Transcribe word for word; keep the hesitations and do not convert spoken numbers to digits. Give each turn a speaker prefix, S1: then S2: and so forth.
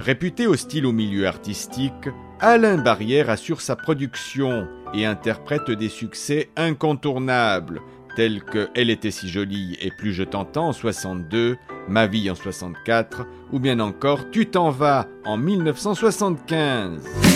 S1: Réputé hostile au milieu artistique, Alain Barrière assure sa production et interprète des succès incontournables, tels que Elle était si jolie et Plus je t'entends en soixante-deux, Ma vie en soixante-quatre, ou bien encore Tu t'en vas en mille neuf cent soixante-quinze.